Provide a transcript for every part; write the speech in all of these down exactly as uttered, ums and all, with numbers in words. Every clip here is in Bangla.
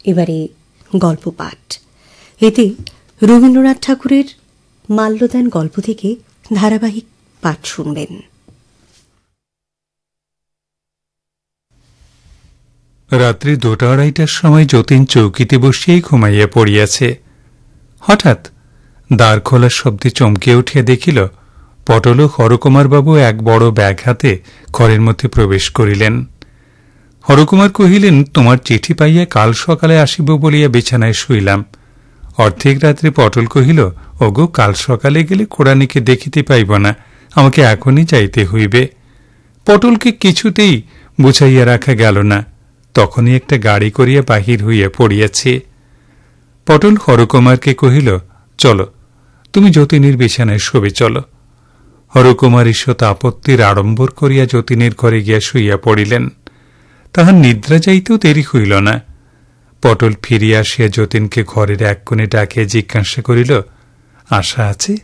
এবারে গল্প পাঠ। এতে রবীন্দ্রনাথ ঠাকুরের মাল্যদান গল্প থেকে ধারাবাহিক পাঠ শুনবেন। রাত্রি দুটা আড়াইটার সময় যতীন চৌকিতে বসিয়েই ঘুমাইয়া পড়িয়াছে। হঠাৎ দ্বার খোলার শব্দে চমকে উঠিয়া দেখিল পটল ও হরকুমারবাবু এক বড় ব্যাগ হাতে ঘরের মধ্যে প্রবেশ করিলেন। হরকুমার কহিলেন, তোমার চিঠি পাইয়া কাল সকালে আসিব বলিয়া বিছানায় শুইলাম। অর্ধেক রাত্রে পটল কহিল, ওগো, কাল সকালে গেলে কোড়ানিকে দেখিতে পাইব না, আমাকে এখনই যাইতে হইবে। পটলকে কিছুতেই বুঝাইয়া রাখা গেল না। তখনই একটা গাড়ি করিয়া বাহির হইয়া পড়িয়াছে। পটল হরকুমারকে কহিল, চলো, তুমি যতীনের বিছানায় শোবে, চলো। হরকুমার ঈষৎ আপত্তির আড়ম্বর করিয়া যতীনের ঘরে গিয়া শুইয়া পড়িলেন। তাহার নিদ্রা যাইতেও দেরি হইল না। পটল ফিরিয়া আসিয়া যতীনকে ঘরের এক কোণে ডাকিয়া জিজ্ঞাসা করিল, আশা আছে?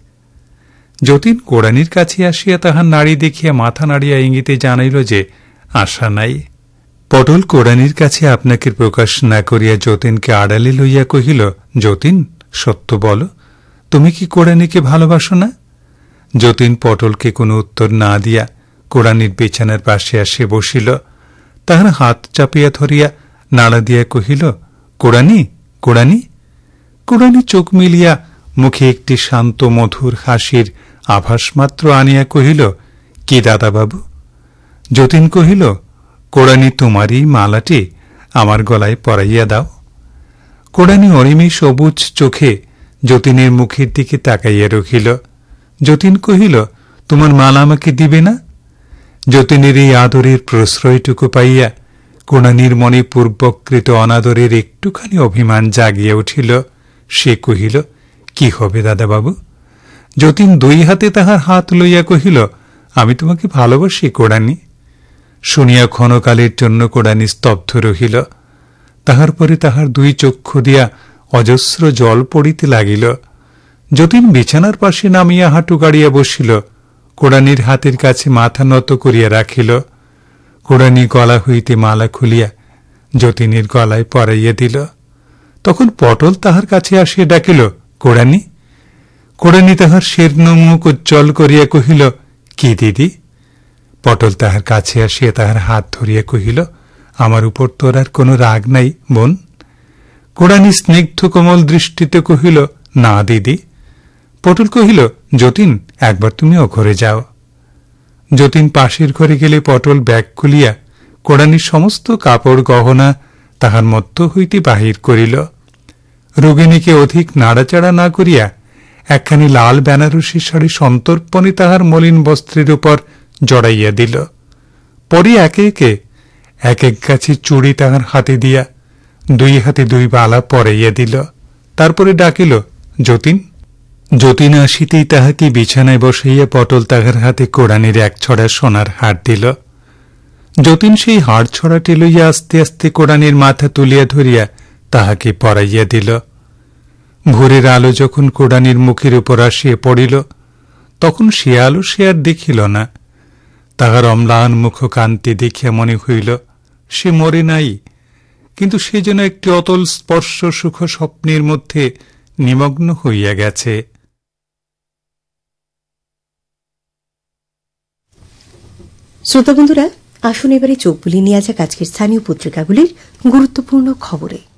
যতীন কোড়ানির কাছে আসিয়া তাহার নাড়ি দেখিয়া মাথা নাড়িয়া ইঙ্গিতে জানাইল যে আশা নাই। পটল কোড়ানির কাছে আপনাকে প্রকাশ না করিয়া যতীনকে আড়ালে লইয়া কহিল, যতীন, সত্য বলো, তুমি কি কোড়ানিকে ভালোবাসো না? যতীন পটলকে কোনো উত্তর না দিয়া কোড়ানির বিছানার পাশে আসিয়া বসিল। তাহার হাত চাপিয়া ধরিয়া নাড়া দিয়া কহিল, কোড়ানি, কোড়ানি। কোড়ানি চোখ মিলিয়া মুখে একটি শান্ত মধুর হাসির আভাস মাত্র আনিয়া কহিল, কি দাদাবাবু? যতীন কহিল, কোড়ানি, তোমারই মালাটি আমার গলায় পরাইয়া দাও। কোড়ানি অরিমে সবুজ চোখে যতীনের মুখের দিকে তাকাইয়া রহিল। যতীন কহিল, তোমার মালা আমাকে দিবে না? যতীনের এই আদরের প্রশ্রয়টুকু পাইয়া কোড়ানির মনে পূর্বকৃত অনাদরের একটুখানি অভিমান জাগিয়া উঠিল। সে কহিল, কি হবে দাদাবাবু? যতীন দুই হাতে তাহার হাত লইয়া কহিল, আমি তোমাকে ভালোবাসি কোড়ানি। শুনিয়া ক্ষণকালের জন্য কোড়ানি স্তব্ধ রহিল। তাহার পরে তাহার দুই চক্ষু দিয়া অজস্র জল পড়িতে লাগিল। যতীন বিছানার পাশে নামিয়া হাঁটু গাড়িয়া বসিল, কোড়ানির হাতের কাছে মাথা নত করিয়া রাখিল। কোড়ানি গলা হইতে মালা খুলিয়া যতীনের গলায় পরাইয়া দিল। তখন পটল তাহার কাছে আসিয়া ডাকিল, কোড়ানি। কোড়ানি তাহার শীর্ণ মুখ উজ্জ্বল করিয়া কহিল, কি দিদি? পটল তাহার কাছে আসিয়া তাহার হাত ধরিয়া কহিল, আমার উপর তোর আর কোনো রাগ নাই বোন? কোড়ানি স্নিগ্ধ কোমল দৃষ্টিতে কহিল, না দিদি। পটল কহিল, যতীন, একবার তুমি ও ঘরে যাও। যতীন পাশের ঘরে গেলে পটল ব্যাগ খুলিয়া কোড়ানির সমস্ত কাপড় গহনা তাহার মধ্য হইতে বাহির করিল। রোগিণীকে অধিক নাড়াচাড়া না করিয়া একখানি লাল বেনারসি শাড়ি সন্তর্পণে তাহার মলিন বস্ত্রের উপর জড়াইয়া দিল। পরে একে একে এক এক গাছি চুড়ি তাহার হাতে দিয়া দুই হাতে দুই বালা পরাইয়া দিল। তারপরে ডাকিল, যতীন। যতীন আসিতেই তাহাকে বিছানায় বসাইয়া পটল তাহার হাতে কোড়ানির এক ছড়া সোনার হার দিল। যতীন সেই হাড় ছড়াটি লইয়া আস্তে আস্তে কোড়ানির মাথা তুলিয়া ধরিয়া তাহাকে পরাইয়া দিল। ভোরের আলো যখন কোড়ানির মুখের উপর আসিয়া পড়িল, তখন সে আলো সে আর দেখিল না। তাহার অম্লান মুখ কান্তি দেখিয়া মনে হইল সে মরে নাই, কিন্তু সে যেন একটি অতল স্পর্শ সুখ স্বপ্নের মধ্যে নিমগ্ন হইয়া গেছে। শ্রোতা বন্ধুরা, আসুন এবারে চোখ বুলিয়ে নিয়ে যাক আজকের স্থানীয় পত্রিকাগুলির গুরুত্বপূর্ণ খবরে।